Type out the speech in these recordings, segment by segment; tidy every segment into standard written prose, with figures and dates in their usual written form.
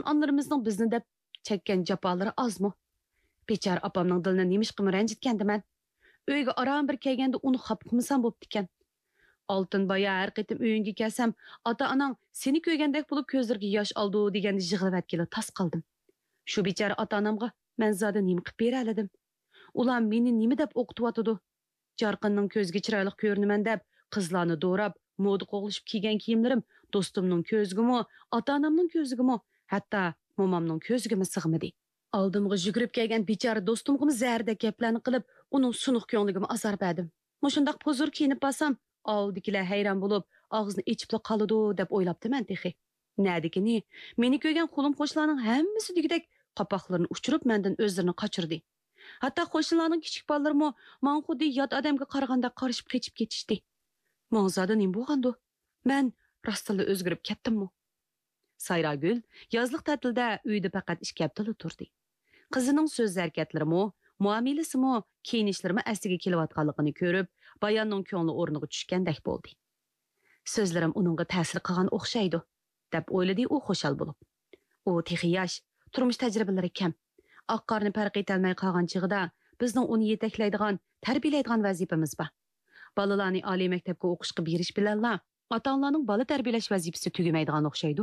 onlarimizning bizni deb chekkan jafolari ozmi? Bechar opamning dilini nemish qilib ranjitgandiman. Uyga aram bir kelganda uni xafa qilmasam bo'pti ekan. Oltin boya har qitim uyingga kelsam, ota-onang seni ko'rgandek bo'lib ko'zlariga yosh oldi deganda yig'lavatgili tas qildim. Shu bechara ota-onamga men zoda nima qilib bera oladim? Ular meni nima deb o'qitib Jarqinning ko'zga chiroyli ko'rinaman deb qizlarni do'rab, moda qo'g'lishib kiygan kiyimlarim do'stimning ko'zigimi, ota-onamning ko'zigimi, hatto momamning ko'zigimi sig'madi. Oldimga yugurib kelgan bechara do'stimga zardek gaplarni qilib, uning sunuq ko'ngligini azor berdim. Mushundaq huzur kiyinib basam, oldikilar hayron bo'lib, og'izni ichibla qoladi deb o'ylabdiman texi. Nadikini, meni ko'rgan qulim qo'shlarning hammasi degidek qapoqlarini uchirib mendan o'zlarini qochirdi. Hatta qo'shnilarning kichik bolalarimi men xuddi yot odamga qaraganda qarishib kechib ketishdi. Mavzuda nima bo'lgandi? Men rostla o'zgarib ketdimmi? Sayragul yozliq ta'tilda uyda faqat 2 hafta turdi. Qizining so'z harakatlarimi, muomalasimi, kiyinishlari asliga kelayotganligini ko'rib, Bayanning ko'ngli o'rniga tushgandek bo'ldi. So'zlarim uningga ta'sir qilgan o'xshaydi, deb o'yladi u xushal bo'lib. U texi yosh, turmush tajribalari kam. Oqqorni farq etolmay qolgan chig'ida bizning uni yetaklaydigan, tarbiyalaydigan vazifamiz bor. Balalarni oliy maktabga o'qishga berish bilan ota-onalarning bola tarbiyalash vazifasi tugamaydigan o'xshaydi.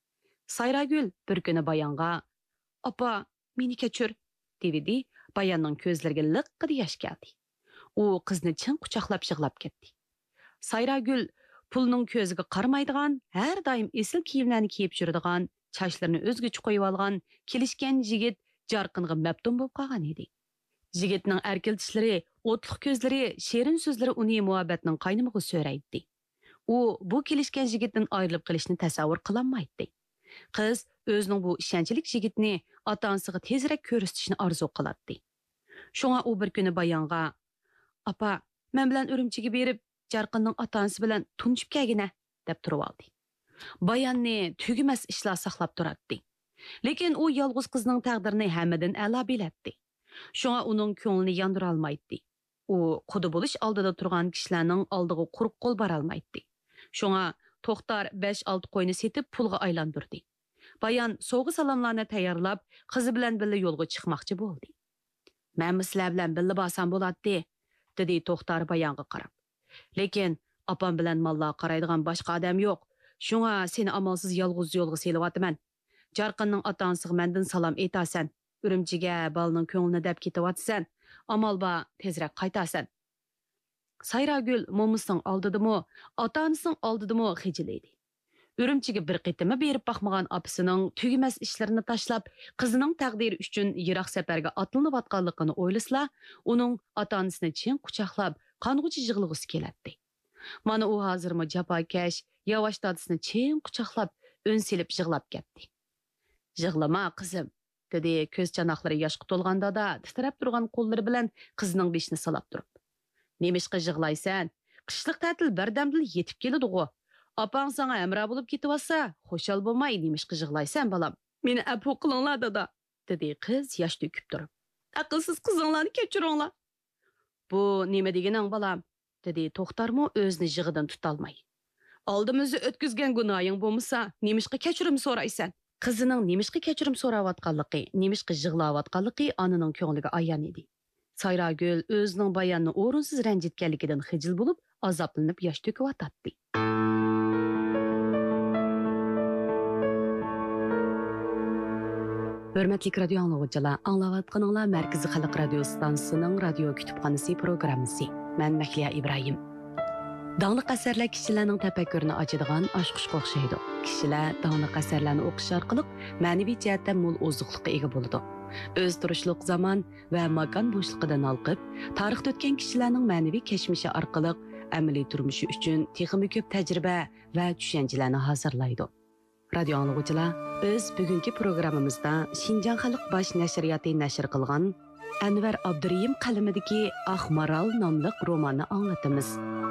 Sayragul bir kuni Bayonga "Opa, meni kechir" dedi. Bayanning ko'zlariga liqqida yosh keldi. U qizni chin quchoqlab yig'lab ketdi. Sayragul pulning ko'ziga qaramaydigan, har doim esil kiyimlarni kiyib yuradigan, sochlarini o'zgacha qo'yib olgan, kelishgan yigit Jarqinga mabdum bo'lib qolgan edi. Yigitning erkiltishlari, o'tliq ko'zlari, shirin so'zlari uni muhabbatning qaynimiga so'raydi. U bu kelishgan yigitdan ayrilib qolishni tasavvur qilolmaydi. Qiz o'zining bu ishonchlik yigitni ota-onasiga tezroq ko'rsatishni orzu qiladi. Shunga u bir kuni Bayonga "Apa, men bilan Urumchiga berib, Jarqinning ota-onasi bilan tunishib kelgina" deb turib oldi. Bayonni tugimas ishlar saqlab turadi. Lekin u yolg'iz qizning taqdirini hammadan a'lo biladi. Shunga uning ko'nglini yondira olmaydi. U qudi bo'lish oldida turgan kishilarning oldiga quruq qo'l bora olmaydi. Shunga To'xtar 5-6 qo'yni setib pulga aylantirdi. Bayan sovg'a salomlarni tayyorlab, qizi bilan birga yo'lga chiqmoqchi bo'ldi. "Men sizlar bilan birga borsam bo'ladi", dedi To'xtar Bayonga qarab. "Lekin opam bilan mollar qaraydigan boshqa odam yo'q. Shunga seni amalsiz yolg'iz yo'lga selyapman. Jarqinning ota-onasiga mendan salom aytasan. Urumchiga bolaning ko'nglini deb ketyapsan. Amal ba tezroq qaytasan." Sayragul momusning oldidimi, ota-onasining oldidimi xijilaydi. Urumchiga bir qitimni berib baxmagan opasining tugimas ishlarini tashlab, qizining taqdiri uchun yiroq safarga otlanayotganligini o'ylasla, uning ota-onasini chin quchoqlab, qong'uchi yig'lig'isi keladi. Mana u hozirmi jafokash, yavash dadisini chin quchoqlab, ön silib yig'lab ketdi. "Yig'lama qizim", dedi ko'z chanoqlari yoshga to'lganda da titrab turgan qo'llari bilan qizining beshini salab turib. "Nemishqa yig'laysan? Qishliq ta'til birdamdil yetib keladi-ku. Opang sana amra bo'lib ketyapsa, xo'shal bo'lmay nemishqa yig'laysan bolam? Meni afu qilinglar dada", dedi qiz yosh to'kib turib. "Aqlsiz qizinglarni kechiringlar." "Bu nima deganing bolam?" dedi To'xtarmi o'zini yig'idan tutolmay. "Oldimizni o'tkazgan gunohing bo'lmasa, nemishqa kechirim so'raysan?" Qizining nemishqa kechirim so'rayotganligi, nemishqa yig'layotganligi onaning ko'ngliga ayon edi. Sayragul o'zining Bayonni o'rinsiz ranjitganligidan xijil bo'lib, azoblanib yosh to'kayotdi. Hörmətli radio anlıqçılar, anlayatqanlar Mərkəzi Xalq Radio Stansiyasının radio kütüpxanası proqramısı. Mən Məhliya İbrahim. Dağlıq əsərlər kişilərin təfəkkürünü açıdığan aşqışqa oxşaydı. Kişilər dağlıq əsərlərini oxuş arqılıq mənəvi cəhətdən mol ozuqluqqa ega boludu. Öz turuşluq zaman və makan boşluğundan alqıb, tarixdə ötən kişilərin mənəvi keçmişi arqılıq əməli turmuşu üçün texmi köp təcrübə və düşüncələrini hazırlaydı. Radio anlıqçılar, biz bugünkü proqramımızda Şinjan Xalq Baş Nəşriyyatı nəşr qılğan Anvar Abdurayim qalamidagi Aq Maral nomli romanni anlatamiz.